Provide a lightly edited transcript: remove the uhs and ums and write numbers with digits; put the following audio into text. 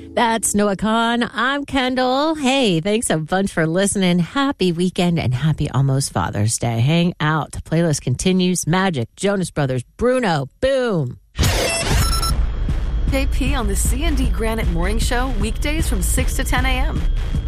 That's Noah Kahn. I'm Kendall. Hey, thanks a bunch for listening. Happy weekend and happy almost Father's Day. Hang out. The playlist continues. Magic, Jonas Brothers, Bruno, boom. JP on the C&D Granite Morning Show, weekdays from 6 to 10 a.m.